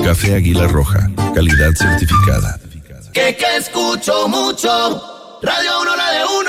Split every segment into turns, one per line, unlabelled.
Café Águila Roja, calidad certificada.
Que escucho mucho, Radio 1 la de 1.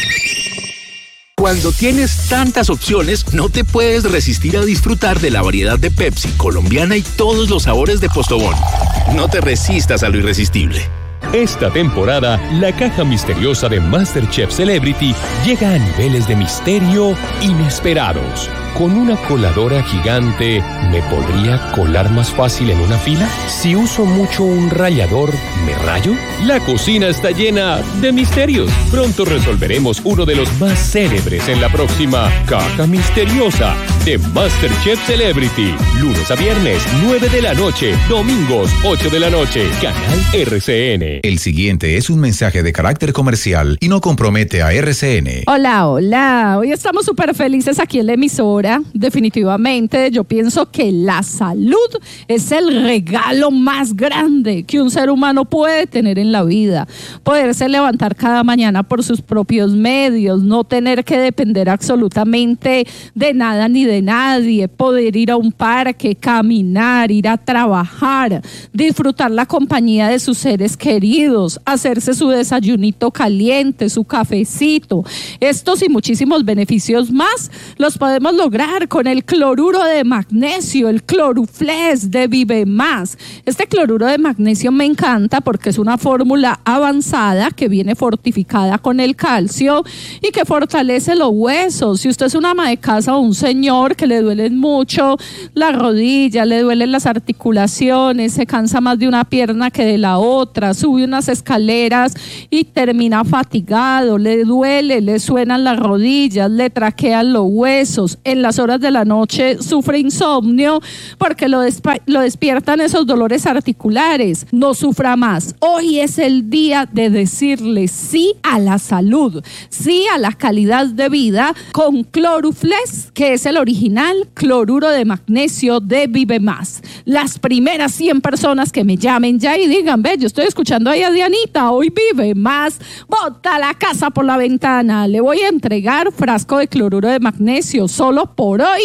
Cuando tienes tantas opciones, no te puedes resistir a disfrutar de la variedad de Pepsi, colombiana y todos los sabores de Postobón. No te resistas a lo irresistible.
Esta temporada, la caja misteriosa de MasterChef Celebrity llega a niveles de misterio inesperados. ¿Con una coladora gigante me podría colar más fácil en una fila? Si uso mucho un rallador, ¿me rayo? La cocina está llena de misterios. Pronto resolveremos uno de los más célebres en la próxima Caja Misteriosa de MasterChef Celebrity. Lunes a viernes, 9 de la noche. Domingos, 8 de la noche. Canal RCN.
El siguiente es un mensaje de carácter comercial y no compromete a RCN.
Hola, hola. Hoy estamos súper felices aquí en la emisora. Definitivamente, yo pienso que la salud es el regalo más grande que un ser humano puede tener en la vida. Poderse levantar cada mañana por sus propios medios, no tener que depender absolutamente de nada ni de nadie, poder ir a un parque, caminar, ir a trabajar, disfrutar la compañía de sus seres queridos, hacerse su desayunito caliente, su cafecito. Estos y muchísimos beneficios más los podemos lograr con el cloruro de magnesio, el Cloruflex de Vive Más. Este cloruro de magnesio me encanta porque es una fórmula avanzada que viene fortificada con el calcio y que fortalece los huesos. Si usted es una ama de casa o un señor que le duelen mucho las rodillas, le duelen las articulaciones, se cansa más de una pierna que de la otra, sube unas escaleras y termina fatigado, le duele, le suenan las rodillas, le traquean los huesos, en las horas de la noche sufre insomnio porque lo despiertan esos dolores articulares, no sufra más. Hoy es el día de decirle sí a la salud, sí a la calidad de vida con Cloruflex, que es el original cloruro de magnesio de Vive Más. Las primeras 100 personas que me llamen ya y digan, ve, yo estoy escuchando ahí a Dianita, hoy Vive Más, bota la casa por la ventana, le voy a entregar frasco de cloruro de magnesio solo por hoy,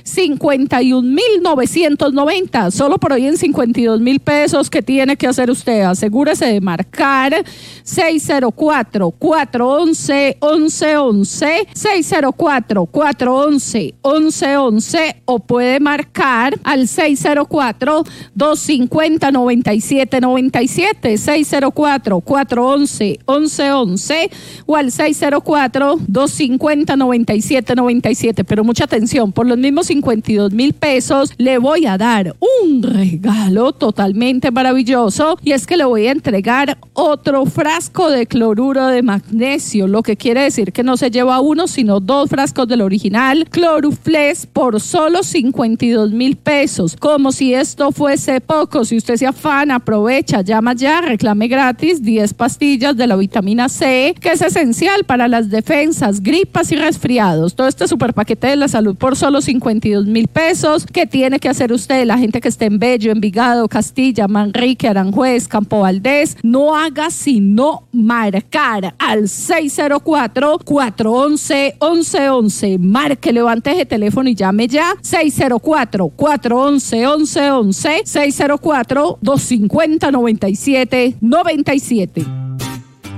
51,990, solo por hoy en 52,000 pesos. ¿Qué tiene que hacer usted? Asegúrese de marcar 604-411-1111, 604-411-1111 o puede marcar al 604-250-9797, 604-411-1111 o al 604-250-9797. Pero mucha atención, por los mismos 52,000 pesos le voy a dar un regalo totalmente maravilloso y es que le voy a entregar otro frasco de cloruro de magnesio, lo que quiere decir que no se lleva uno sino 2 frascos del original Cloruflex por solo 52,000 pesos. Como si esto fuese poco, si usted se afana, aprovecha, llama ya, reclame gratis 10 pastillas de la vitamina C, que es esencial para las defensas, gripas y resfriados. Todo este super paquete de la salud por solo 52,000 pesos. ¿Qué tiene que hacer usted? La gente que esté en Bello, Envigado, Castilla, Manrique, Aranjuez, Campo Valdés, no haga sino marcar al 604-411-1111. Marque, levante ese teléfono y llame ya. 604-411-1111, 604-250-9797.